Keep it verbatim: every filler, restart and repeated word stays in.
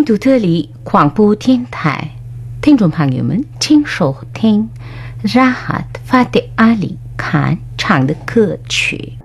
印度特里广播电台，听众朋友们，请收听 Rahat Fateh Ali Khan 唱的歌曲。